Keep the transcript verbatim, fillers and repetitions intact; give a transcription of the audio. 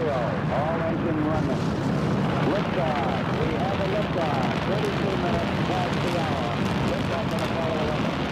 zero. All engine running. Liftoff. We have a liftoff.